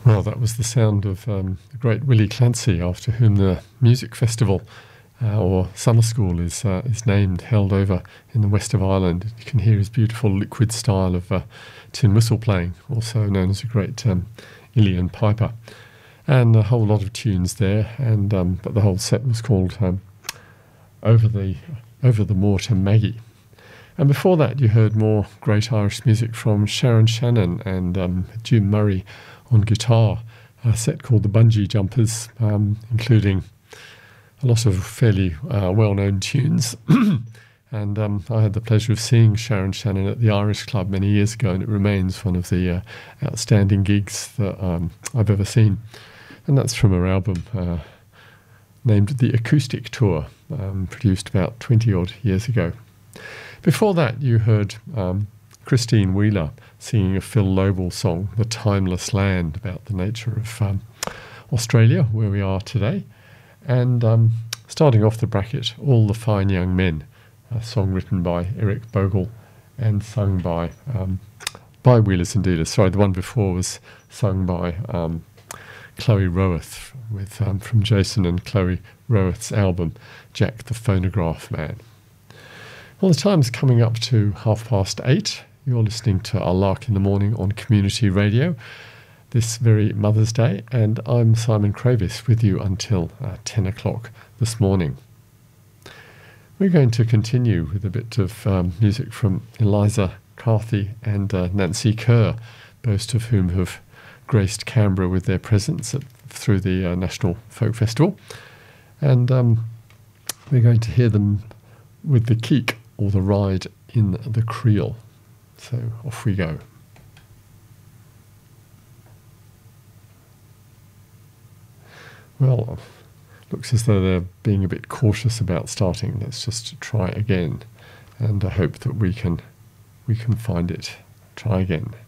Well, that was the sound of the great Willie Clancy, after whom the music festival or summer school is named, held over in the west of Ireland. You can hear his beautiful liquid style of tin whistle playing, also known as a great Uilleann piper, and a whole lot of tunes there. And but the whole set was called Over the Moor to Maggie. And before that, you heard more great Irish music from Sharon Shannon and Jim Murray on guitar, a set called the Bungee Jumpers, including a lot of fairly well-known tunes. And I had the pleasure of seeing Sharon Shannon at the Irish Club many years ago, and it remains one of the outstanding gigs that I've ever seen. And that's from her album named The Acoustic Tour, produced about 20-odd years ago. Before that, you heard Christine Wheeler singing a Phil Lobel song, The Timeless Land, about the nature of Australia, where we are today. And starting off the bracket, All the Fine Young Men, a song written by Eric Bogle and sung by Wheelers and Dealers. Sorry, the one before was sung by Chloe Rowath, from Jason and Chloe Rowath's album, Jack the Phonograph Man. Well, the time's coming up to 8:30. You're listening to Our Lark in the Morning on Community Radio this very Mother's Day, and I'm Simon Kravis with you until 10 o'clock this morning. We're going to continue with a bit of music from Eliza Carthy and Nancy Kerr, both of whom have graced Canberra with their presence through the National Folk Festival. And we're going to hear them with the Keek, or the Ride in the Creel. So off we go. Well, looks as though they're being a bit cautious about starting. Let's just try again, and I hope that we can find it. Try again.